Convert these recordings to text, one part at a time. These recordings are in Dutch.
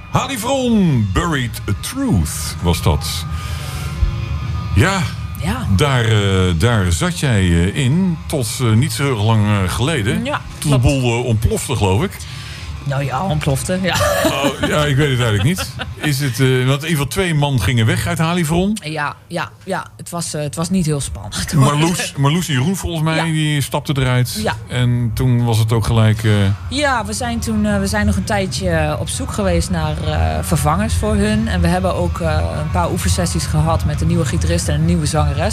Hali Vron, Buried Truth was dat. Ja. Daar zat jij in tot niet zo heel lang geleden. Ja, toen de boel ontplofte, geloof ik. Nou ja, ontplofte, ja. Oh, ja, ik weet het eigenlijk niet. Is het, want in ieder geval 2 man gingen weg uit Hali Vron. Ja. Het was niet heel spannend. Marloes en Jeroen, volgens mij, die stapten eruit. Ja. En toen was het ook gelijk... Ja, we zijn nog een tijdje op zoek geweest naar vervangers voor hun. En we hebben ook een paar oefensessies gehad met een nieuwe gitarist en een nieuwe zangeres.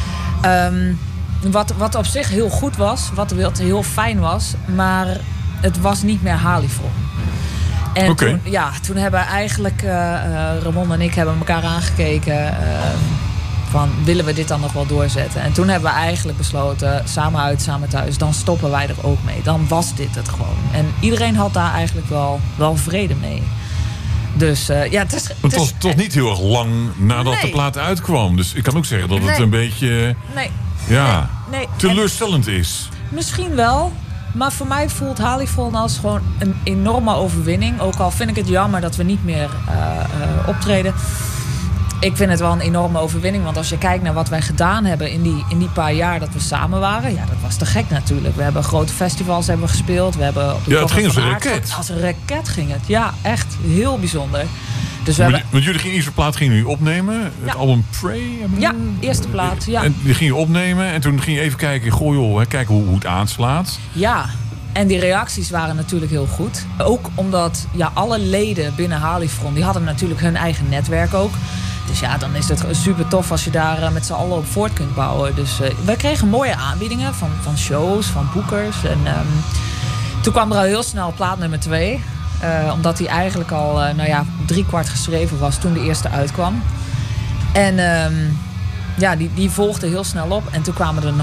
Wat op zich heel goed was, wat heel fijn was, maar het was niet meer Hali Vron. En toen hebben eigenlijk Ramon en ik hebben elkaar aangekeken van willen we dit dan nog wel doorzetten. En toen hebben we eigenlijk besloten, samen uit, samen thuis, dan stoppen wij er ook mee. Dan was dit het gewoon. En iedereen had daar eigenlijk wel vrede mee. Dus het was toch niet heel erg lang nadat de plaat uitkwam. Dus ik kan ook zeggen dat het een beetje teleurstellend is. Misschien wel. Maar voor mij voelt Hali Vron als gewoon een enorme overwinning. Ook al vind ik het jammer dat we niet meer optreden. Ik vind het wel een enorme overwinning. Want als je kijkt naar wat wij gedaan hebben in die paar jaar dat we samen waren. Ja, dat was te gek natuurlijk. We hebben grote festivals gespeeld. We hebben op het ging als een raket. Als een raket ging het. Ja, echt heel bijzonder. Dus want jullie gingen eerste plaat opnemen. Het album Pray. Ja, eerste plaat. Ja. En die ging je opnemen. En toen ging je even kijken. Kijken hoe het aanslaat. Ja. En die reacties waren natuurlijk heel goed. Ook omdat alle leden binnen Hali Vron, die hadden natuurlijk hun eigen netwerk ook. Dus ja, dan is het super tof als je daar met z'n allen op voort kunt bouwen. Dus wij kregen mooie aanbiedingen van shows, van boekers. En toen kwam er al heel snel plaat nummer 2. Omdat die eigenlijk al 3/4 geschreven was toen de eerste uitkwam. En die volgde heel snel op. En toen kwamen er